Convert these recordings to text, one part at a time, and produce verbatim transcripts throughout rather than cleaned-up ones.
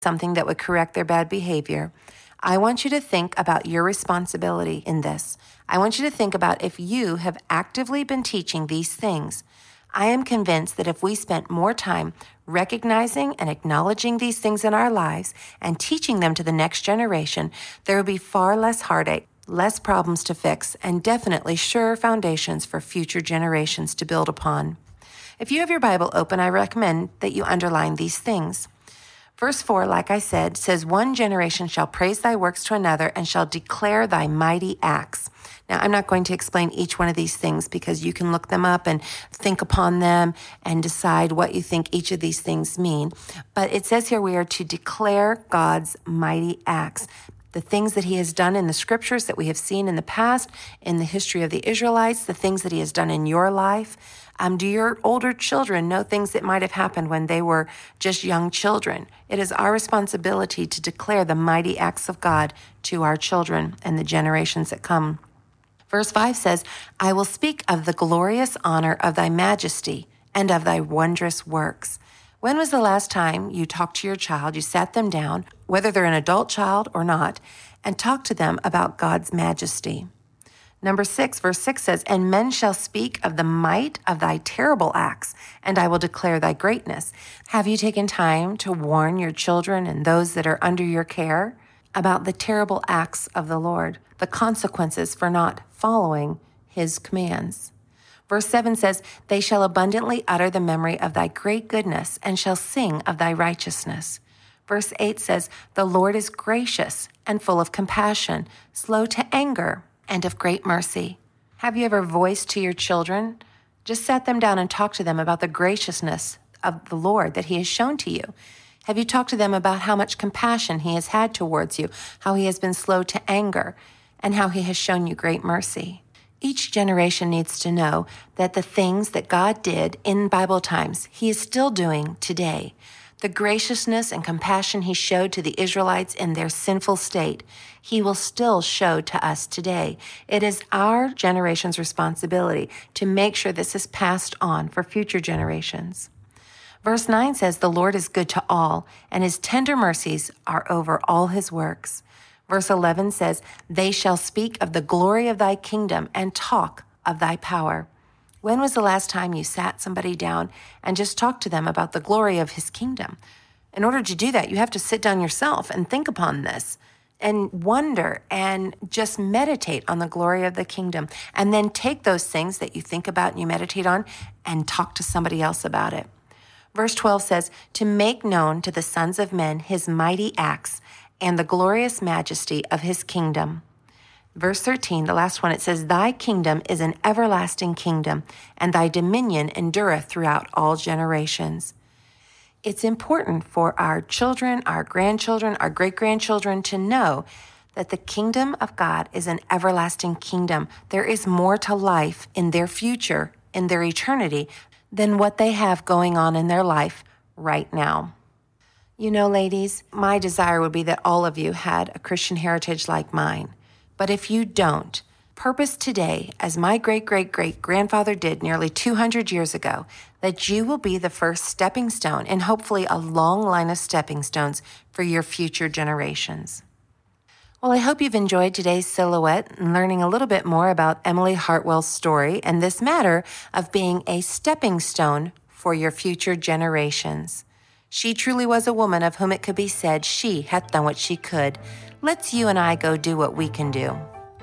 something that would correct their bad behavior, I want you to think about your responsibility in this. I want you to think about if you have actively been teaching these things. I am convinced that if we spent more time recognizing and acknowledging these things in our lives and teaching them to the next generation, there would be far less heartache, less problems to fix, and definitely surer foundations for future generations to build upon. If you have your Bible open, I recommend that you underline these things. Verse four, like I said, says, "One generation shall praise thy works to another and shall declare thy mighty acts." Now, I'm not going to explain each one of these things because you can look them up and think upon them and decide what you think each of these things mean. But it says here we are to declare God's mighty acts. The things that he has done in the scriptures that we have seen in the past, in the history of the Israelites, the things that he has done in your life. Um, do your older children know things that might have happened when they were just young children? It is our responsibility to declare the mighty acts of God to our children and the generations that come. Verse five says, "I will speak of the glorious honor of thy majesty and of thy wondrous works." When was the last time you talked to your child, you sat them down, whether they're an adult child or not, and talked to them about God's majesty? Number six, verse six says, "And men shall speak of the might of thy terrible acts, and I will declare thy greatness." Have you taken time to warn your children and those that are under your care about the terrible acts of the Lord, the consequences for not following his commands? Verse seven says, "They shall abundantly utter the memory of thy great goodness and shall sing of thy righteousness." Verse eight says, "The Lord is gracious and full of compassion, slow to anger, and of great mercy." Have you ever voiced to your children? Just sat them down and talked to them about the graciousness of the Lord that he has shown to you. Have you talked to them about how much compassion he has had towards you, how he has been slow to anger, and how he has shown you great mercy? Each generation needs to know that the things that God did in Bible times, he is still doing today. The graciousness and compassion he showed to the Israelites in their sinful state, he will still show to us today. It is our generation's responsibility to make sure this is passed on for future generations. Verse nine says, "The Lord is good to all, and his tender mercies are over all his works." Verse eleven says, "They shall speak of the glory of thy kingdom and talk of thy power." When was the last time you sat somebody down and just talked to them about the glory of his kingdom? In order to do that, you have to sit down yourself and think upon this and wonder and just meditate on the glory of the kingdom. And then take those things that you think about and you meditate on and talk to somebody else about it. Verse twelve says, "To make known to the sons of men his mighty acts and the glorious majesty of his kingdom." Verse thirteen, the last one, it says, "Thy kingdom is an everlasting kingdom, and thy dominion endureth throughout all generations." It's important for our children, our grandchildren, our great-grandchildren to know that the kingdom of God is an everlasting kingdom. There is more to life in their future, in their eternity, than what they have going on in their life right now. You know, ladies, my desire would be that all of you had a Christian heritage like mine. But if you don't, purpose today, as my great-great-great-grandfather did nearly two hundred years ago, that you will be the first stepping stone and hopefully a long line of stepping stones for your future generations. Well, I hope you've enjoyed today's Silhouette and learning a little bit more about Emily Hartwell's story and this matter of being a stepping stone for your future generations. She truly was a woman of whom it could be said she hath done what she could. Let's you and I go do what we can do.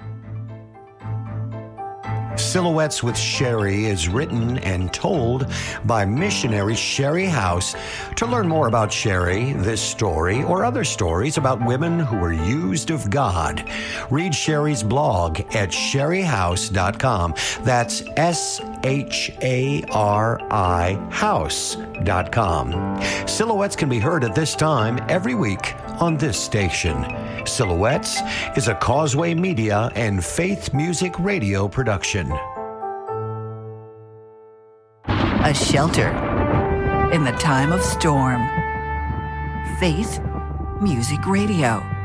Silhouettes with Sherry is written and told by missionary Sherry House. To learn more about Sherry, this story, or other stories about women who were used of God, read Sherry's blog at sherry house dot com. That's S H A R I house dot com. Silhouettes can be heard at this time every week on this station. Silhouettes is a Causeway Media and Faith Music Radio production. A shelter in the time of storm. Faith Music Radio.